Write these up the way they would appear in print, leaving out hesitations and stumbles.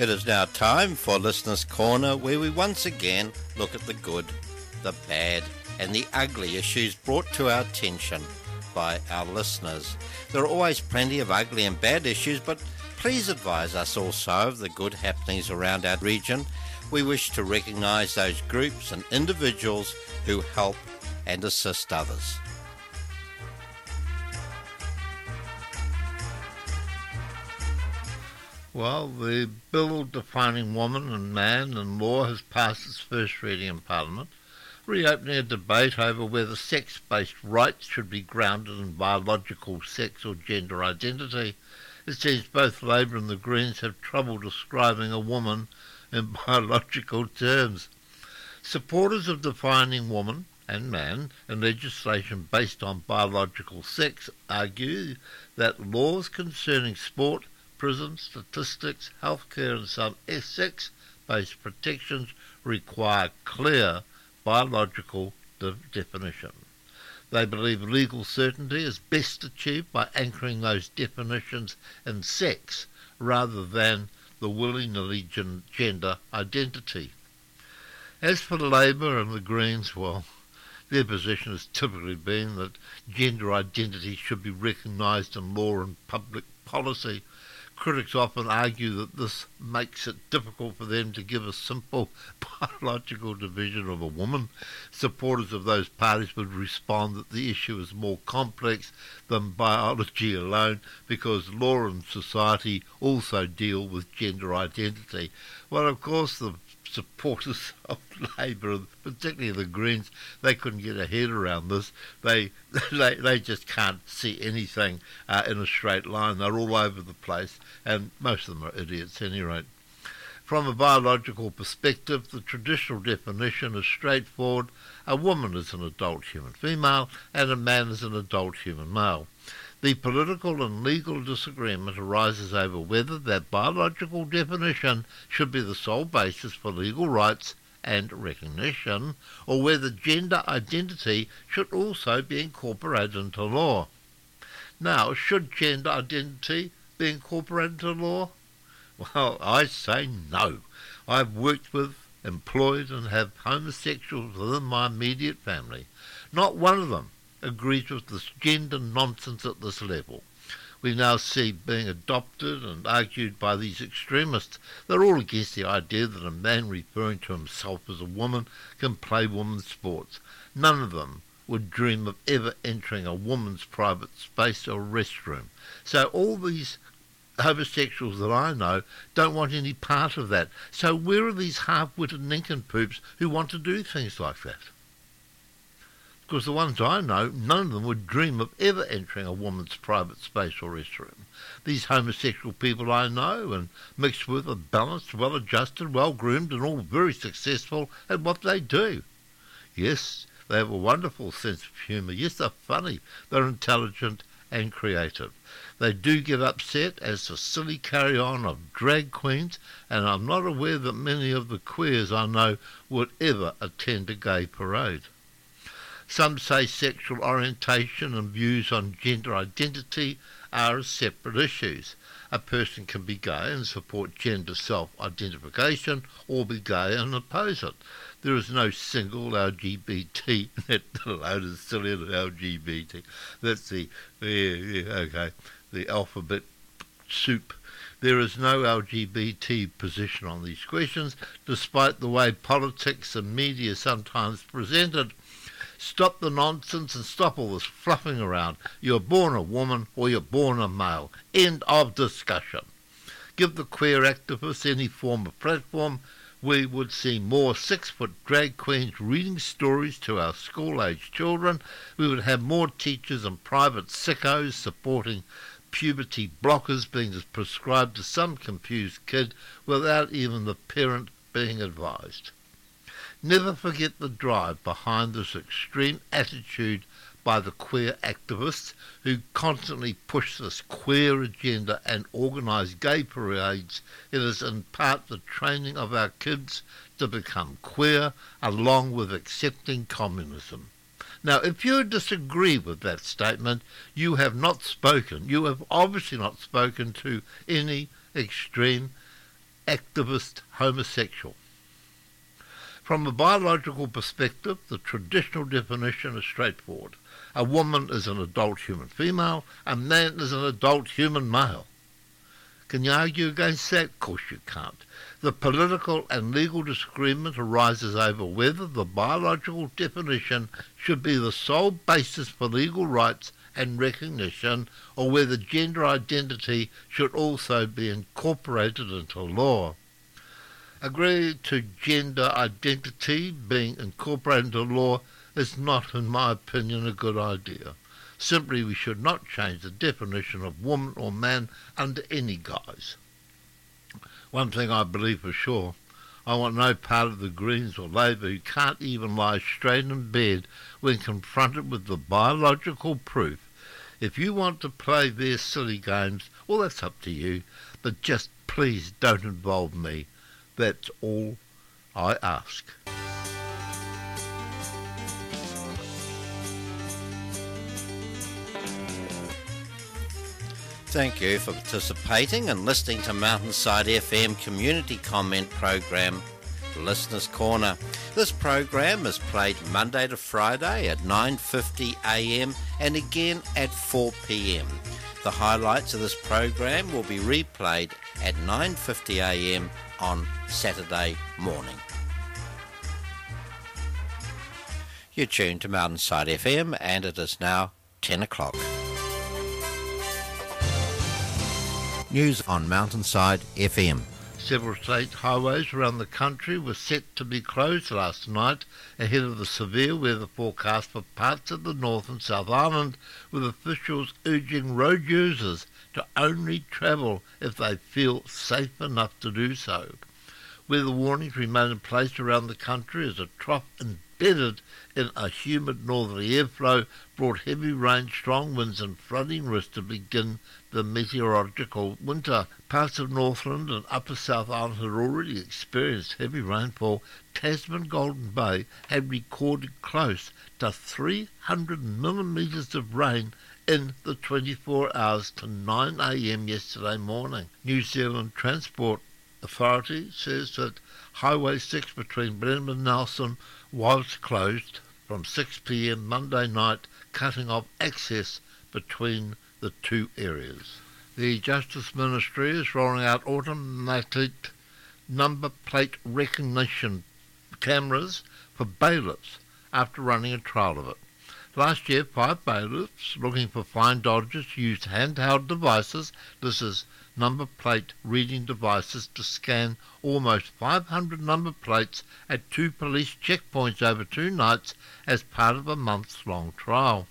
It is now time for Listener's Corner, where we once again look at the good, the bad and the ugly issues brought to our attention by our listeners. There are always plenty of ugly and bad issues, but please advise us also of the good happenings around our region. We wish to recognise those groups and individuals who help and assist others. Well, the bill defining woman and man in law has passed its first reading in Parliament, reopening a debate over whether sex-based rights should be grounded in biological sex or gender identity. It seems both Labour and the Greens have trouble describing a woman in biological terms. Supporters of defining woman and man in legislation based on biological sex argue that laws concerning sport, prison, statistics, healthcare and some sex-based protections require clear biological definition. They believe legal certainty is best achieved by anchoring those definitions in sex rather than the willy-nilly gender identity. As for Labour and the Greens, well, their position has typically been that gender identity should be recognised in law and public policy. Critics often argue that this makes it difficult for them to give a simple biological division of a woman. Supporters of those parties would respond that the issue is more complex than biology alone because law and society also deal with gender identity. Well, of course, the supporters of Labour, particularly the Greens, they couldn't get a head around this. They just can't see anything in a straight line. They're all over the place, and most of them are idiots at any rate. From a biological perspective, the traditional definition is straightforward. A woman is an adult human female, and a man is an adult human male. The political and legal disagreement arises over whether that biological definition should be the sole basis for legal rights and recognition, or whether gender identity should also be incorporated into law. Now, should gender identity be incorporated into law? Well, I say no. I've worked with, employed and have homosexuals within my immediate family. Not one of them agrees with this gender nonsense at this level. We now see being adopted and argued by these extremists. They're all against the idea that a man referring to himself as a woman can play women's sports. None of them would dream of ever entering a woman's private space or restroom. So all these homosexuals that I know don't want any part of that. So where are these half-witted nincompoops who want to do things like that? Because the ones I know, none of them would dream of ever entering a woman's private space or restroom. These homosexual people I know and mixed with are balanced, well-adjusted, well-groomed and all very successful at what they do. Yes, they have a wonderful sense of humour. Yes, they're funny. They're intelligent and creative. They do get upset as the silly carry-on of drag queens, and I'm not aware that many of the queers I know would ever attend a gay parade. Some say sexual orientation and views on gender identity are separate issues. A person can be gay and support gender self-identification, or be gay and oppose it. There is no single LGBT. That load is silly, LGBT. That's the alphabet soup. There is no LGBT position on these questions, despite the way politics and media sometimes present it. Stop the nonsense and stop all this fluffing around. You're born a woman or you're born a male. End of discussion. Give the queer activists any form of platform. We would see more 6-foot drag queens reading stories to our school-age children. We would have more teachers and private sickos supporting puberty blockers being prescribed to some confused kid without even the parent being advised. Never forget the drive behind this extreme attitude by the queer activists who constantly push this queer agenda and organise gay parades. It is in part the training of our kids to become queer, along with accepting communism. Now, if you disagree with that statement, you have not spoken. You have obviously not spoken to any extreme activist homosexual. From a biological perspective, the traditional definition is straightforward. A woman is an adult human female, a man is an adult human male. Can you argue against that? Of course you can't. The political and legal disagreement arises over whether the biological definition should be the sole basis for legal rights and recognition, or whether gender identity should also be incorporated into law. Agreeing to gender identity being incorporated into law is not, in my opinion, a good idea. Simply, we should not change the definition of woman or man under any guise. One thing I believe for sure, I want no part of the Greens or Labour who can't even lie straight in bed when confronted with the biological proof. If you want to play their silly games, well, that's up to you, but just please don't involve me. That's all I ask. Thank you for participating and listening to Mountainside FM community comment program, Listeners Corner. This program is played Monday to Friday at 9:50am and again at 4pm. The highlights of this program will be replayed at 9:50am on Saturday morning. You're tuned to Mountainside FM and it is now 10 o'clock. News on Mountainside FM. Several state highways around the country were set to be closed last night ahead of the severe weather forecast for parts of the North and South Island, with officials urging road users to only travel if they feel safe enough to do so. Weather warnings remain in place around the country as a trough embedded in a humid northerly airflow brought heavy rain, strong winds and flooding risk to begin the meteorological winter. Parts of Northland and Upper South Island had already experienced heavy rainfall. Tasman Golden Bay had recorded close to 300 millimetres of rain in the 24 hours to 9 a.m. yesterday morning. New Zealand Transport Authority says that Highway 6 between Blenheim and Nelson was closed from 6 p.m. Monday night, cutting off access between the two areas. The Justice Ministry is rolling out automatic number plate recognition cameras for bailiffs after running a trial of it. Last year, 5 bailiffs looking for fine dodgers used handheld devices, this is number plate reading devices, to scan almost 500 number plates at 2 police checkpoints over 2 nights as part of a months-long trial.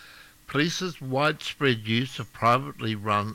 Police's widespread use of privately run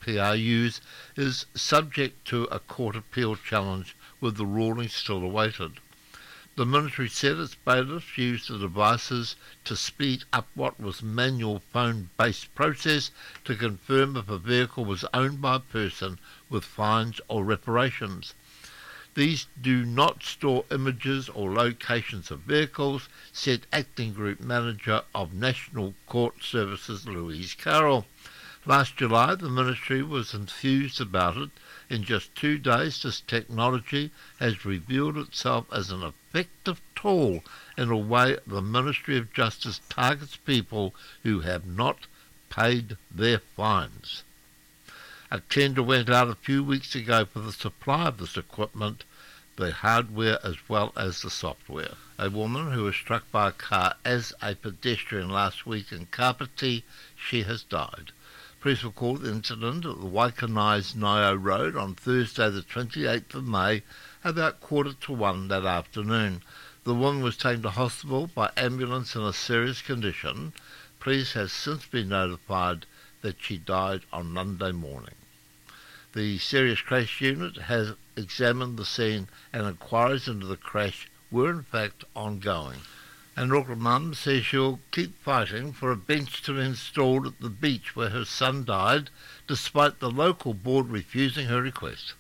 ANPRUs is subject to a court appeal challenge, with the ruling still awaited. The military said its bailiffs used the devices to speed up what was manual phone-based process to confirm if a vehicle was owned by a person with fines or reparations. These do not store images or locations of vehicles, said Acting Group Manager of National Court Services Louise Carroll. Last July, the ministry was enthused about it. In just 2 days, this technology has revealed itself as an effective tool in a way the Ministry of Justice targets people who have not paid their fines. A tender went out a few weeks ago for the supply of this equipment, the hardware as well as the software. A woman who was struck by a car as a pedestrian last week in Kapiti, she has died. Police were called the incident at the Waikanais-Nio Road on Thursday the 28th of May about 1:45 that afternoon. The woman was taken to hospital by ambulance in a serious condition. Police has since been notified that she died on Monday morning. The Serious Crash Unit has examined the scene and inquiries into the crash were in fact ongoing. And Auckland mum says she'll keep fighting for a bench to be installed at the beach where her son died, despite the local board refusing her request.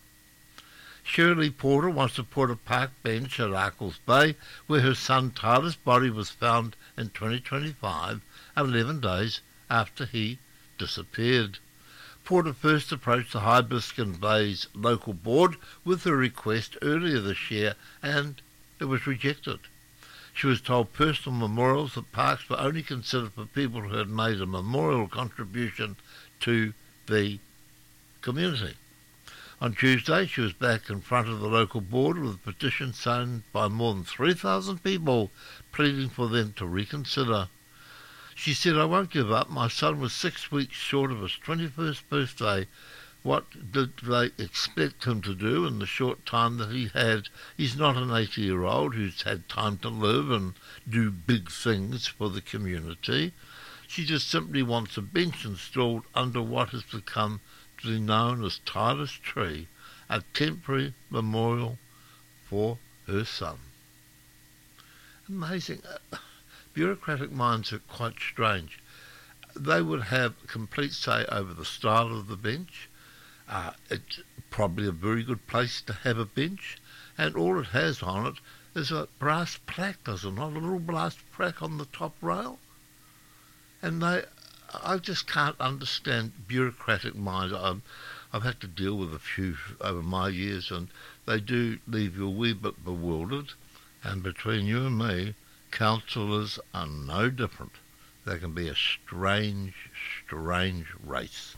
Shirley Porter wants to put a park bench at Arkles Bay, where her son Tyler's body was found in 2025, 11 days after he disappeared. Porter first approached the Hibiscus Bays local board with a request earlier this year, and it was rejected. She was told personal memorials at parks were only considered for people who had made a memorial contribution to the community. On Tuesday, she was back in front of the local board with a petition signed by more than 3,000 people pleading for them to reconsider. She said, "I won't give up. My son was 6 weeks short of his 21st birthday. What did they expect him to do in the short time that he had? He's not an 80-year-old who's had time to live and do big things for the community. She just simply wants a bench installed under what has become to be known as Tyler's Tree, a temporary memorial for her son." Amazing. Bureaucratic minds are quite strange. They would have complete say over the style of the bench. It's probably a very good place to have a bench, and all it has on it is a brass plaque, does it not? A little brass plaque on the top rail. And I just can't understand bureaucratic minds. I've had to deal with a few over my years, and they do leave you a wee bit bewildered. And between you and me, councillors are no different. They can be a strange, strange race.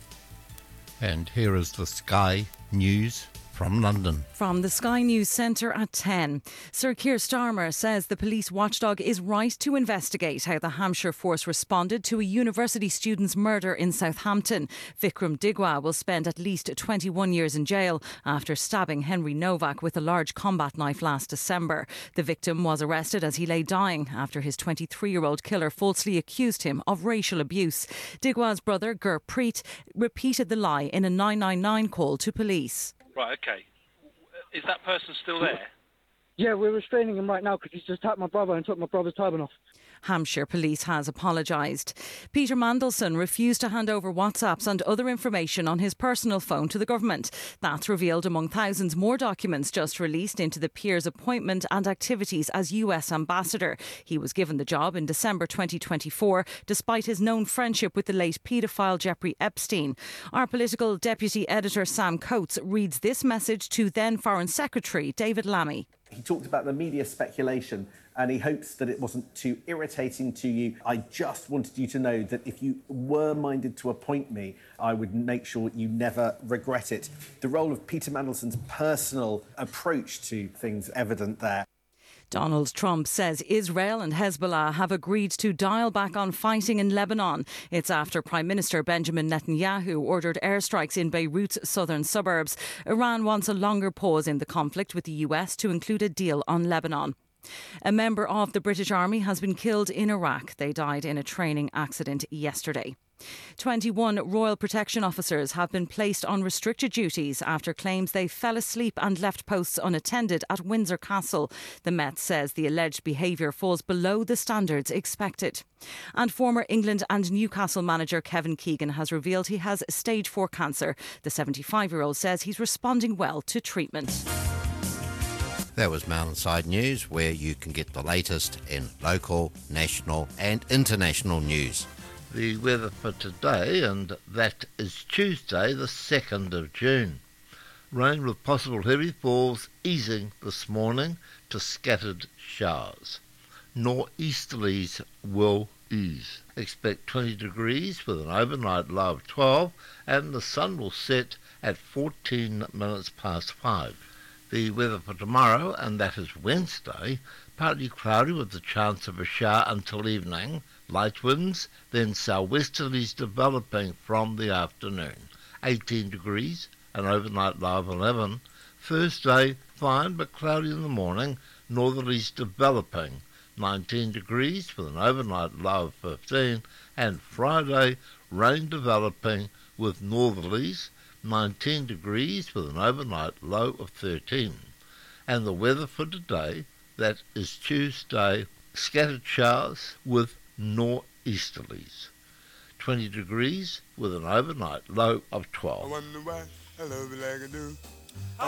And here is the Sky News from London. From the Sky News Centre at 10. Sir Keir Starmer says the police watchdog is right to investigate how the Hampshire force responded to a university student's murder in Southampton. Vikram Digwa will spend at least 21 years in jail after stabbing Henry Novak with a large combat knife last December. The victim was arrested as he lay dying after his 23-year-old killer falsely accused him of racial abuse. Digwa's brother, Gurpreet, repeated the lie in a 999 call to police. Right, okay. Is that person still there? Yeah, we're restraining him right now because he's just attacked my brother and took my brother's turban off. Hampshire Police has apologised. Peter Mandelson refused to hand over WhatsApps and other information on his personal phone to the government. That's revealed among thousands more documents just released into the peer's appointment and activities as US ambassador. He was given the job in December 2024, despite his known friendship with the late paedophile Jeffrey Epstein. Our political deputy editor Sam Coates reads this message to then Foreign Secretary David Lammy. He talked about the media speculation and he hopes that it wasn't too irritating to you. I just wanted you to know that if you were minded to appoint me, I would make sure you never regret it. The role of Peter Mandelson's personal approach to things evident there. Donald Trump says Israel and Hezbollah have agreed to dial back on fighting in Lebanon. It's after Prime Minister Benjamin Netanyahu ordered airstrikes in Beirut's southern suburbs. Iran wants a longer pause in the conflict with the US to include a deal on Lebanon. A member of the British Army has been killed in Iraq. They died in a training accident yesterday. 21 Royal Protection officers have been placed on restricted duties after claims they fell asleep and left posts unattended at Windsor Castle. The Met says the alleged behaviour falls below the standards expected. And former England and Newcastle manager Kevin Keegan has revealed he has stage 4 cancer. The 75-year-old says he's responding well to treatment. That was Mountainside News, where you can get the latest in local, national and international news. The weather for today, and that is Tuesday the 2nd of June. Rain with possible heavy falls easing this morning to scattered showers. Nor'easterlies will ease. Expect 20 degrees with an overnight low of 12 and the sun will set at 14 minutes past 5. The weather for tomorrow, and that is Wednesday, partly cloudy with the chance of a shower until evening, light winds, then southwesterlies developing from the afternoon. 18 degrees, an overnight low of 11. Thursday, fine but cloudy in the morning, northerlies developing. 19 degrees with an overnight low of 15. And Friday, rain developing with northerlies. 19 degrees with an overnight low of 13. And the weather for today, that is Tuesday, scattered showers with nor'easterlies. 20 degrees with an overnight low of 12. I wonder why I love you like I do.